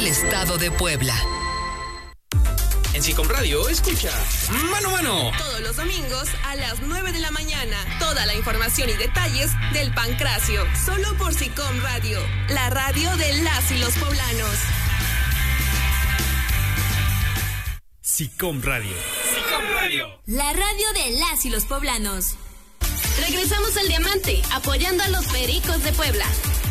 estado de Puebla. En SICOM Radio, escucha Mano a Mano. Todos los domingos a las 9 de la mañana. Toda la información y detalles del pancracio. Solo por SICOM Radio, la radio de las y los poblanos. SICOM Radio. SICOM Radio. La radio de las y los poblanos. Regresamos al Diamante, apoyando a los Pericos de Puebla.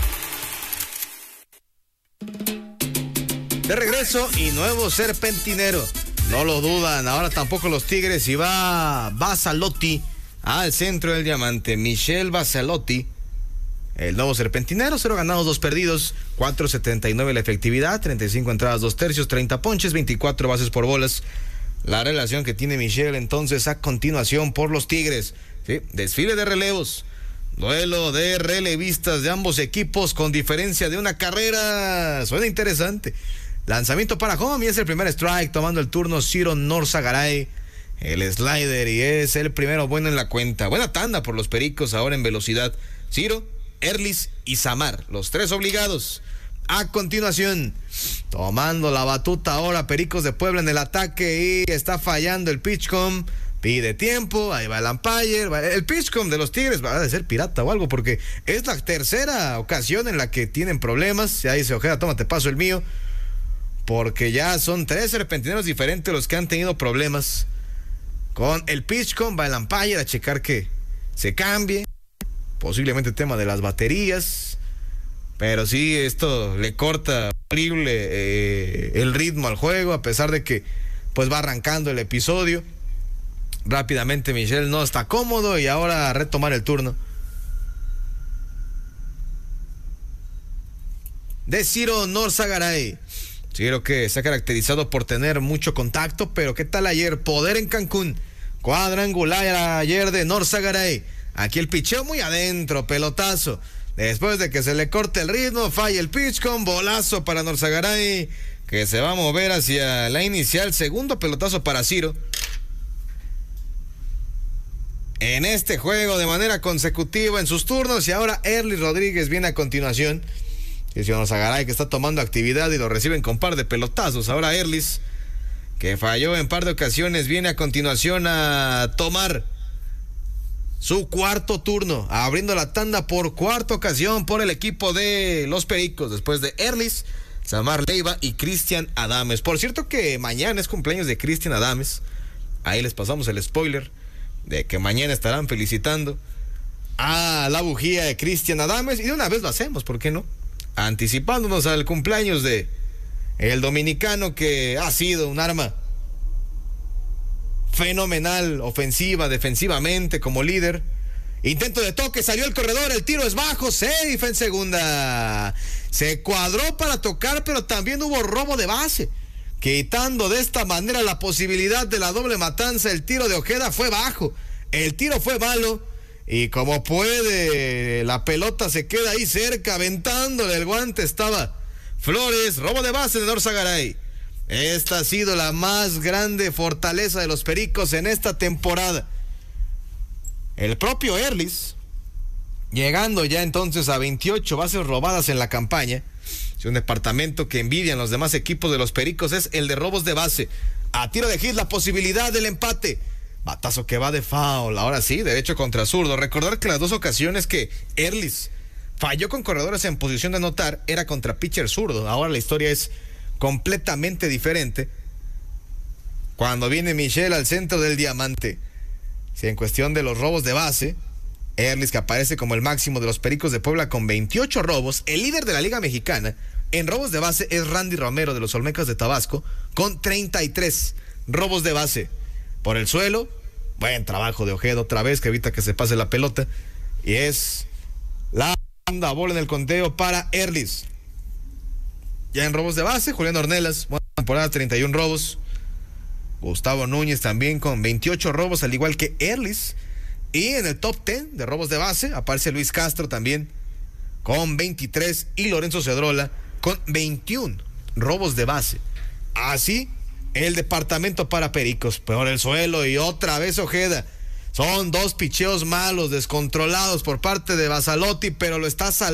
De regreso y nuevo serpentinero. No lo dudan, ahora tampoco los Tigres, y va Bazzalotti al centro del Diamante. Michel Bazzalotti, el nuevo serpentinero, 0 ganados, 2 perdidos, 4.79 la efectividad, 35 entradas, 2 tercios, 30 ponches, 24 bases por bolas. La relación que tiene Michel entonces a continuación por los Tigres. Sí, desfile de relevos, duelo de relevistas de ambos equipos con diferencia de una carrera. Suena interesante. Lanzamiento para home y es el primer strike, tomando el turno Ciro Norzagaray, el slider, y es el primero bueno en la cuenta. Buena tanda por los Pericos ahora en velocidad. Ciro, Erlis y Samar, los 3 obligados. A continuación, tomando la batuta ahora Pericos de Puebla en el ataque, y está fallando el pitchcom. Pide tiempo, ahí va el umpire. El pitchcom de los Tigres va a ser pirata o algo, porque es la tercera ocasión en la que tienen problemas. Ya dice Ojeda, tómate paso el mío, porque ya son 3 serpentineros diferentes los que han tenido problemas con el pitchcom. Va el umpire a checar que se cambie, posiblemente tema de las baterías, pero sí, esto le corta horrible el ritmo al juego, a pesar de que pues va arrancando el episodio. Rápidamente Michel no está cómodo y ahora a retomar el turno de Ciro Norzagaray. Ciro, que se ha caracterizado por tener mucho contacto, pero ¿qué tal ayer? Poder en Cancún, cuadrangular ayer de Norzagaray. Aquí el picheo muy adentro, pelotazo. Después de que se le corte el ritmo, falla el pitch con bolazo para Norzagaray, que se va a mover hacia la inicial. Segundo pelotazo para Ciro en este juego de manera consecutiva en sus turnos, y ahora Erlis Rodríguez viene a continuación. Y Norzagaray, que está tomando actividad y lo reciben con par de pelotazos. Ahora Erlis, que falló en par de ocasiones, viene a continuación a tomar su cuarto turno, abriendo la tanda por cuarta ocasión por el equipo de los Pericos, después de Erlis, Samar Leiva y Cristian Adames. Por cierto que mañana es cumpleaños de Cristian Adames. Ahí les pasamos el spoiler de que mañana estarán felicitando a la bujía de Cristian Adames, y de una vez lo hacemos, ¿por qué no? Anticipándonos al cumpleaños de el dominicano, que ha sido un arma fenomenal, ofensiva, defensivamente, como líder. Intento de toque, salió el corredor, el tiro es bajo, safe en segunda. Se cuadró para tocar, pero también hubo robo de base, quitando de esta manera la posibilidad de la doble matanza. El tiro de Ojeda fue bajo, el tiro fue malo, y como puede, la pelota se queda ahí cerca, aventándole el guante estaba Flores. Robo de base de Norzagaray. Esta ha sido la más grande fortaleza de los Pericos en esta temporada. El propio Erlis, llegando ya entonces a 28 bases robadas en la campaña. Es un departamento que envidian los demás equipos de los Pericos, es el de robos de base. A tiro de hit, la posibilidad del empate. Batazo que va de foul, ahora sí, derecho contra zurdo. Recordar que las 2 ocasiones que Erlis falló con corredores en posición de anotar era contra pitcher zurdo. Ahora la historia es completamente diferente cuando viene Michel al centro del Diamante. Si en cuestión de los robos de base, Erlis, que aparece como el máximo de los Pericos de Puebla con 28 robos, el líder de la Liga Mexicana en robos de base es Randy Romero de los Olmecas de Tabasco con 33 robos de base. Por el suelo, buen trabajo de Ojeda otra vez, que evita que se pase la pelota, y es la bola en el conteo para Erlis. Ya en robos de base, Julián Ornelas, buena temporada, 31 robos. Gustavo Núñez también con 28 robos, al igual que Erlis. Y en el top 10 de robos de base aparece Luis Castro también con 23, y Lorenzo Cedrola con 21 robos de base. Así el departamento para Pericos. Por el suelo y otra vez Ojeda. Son 2 picheos malos, descontrolados por parte de Bazzalotti, pero lo está salvando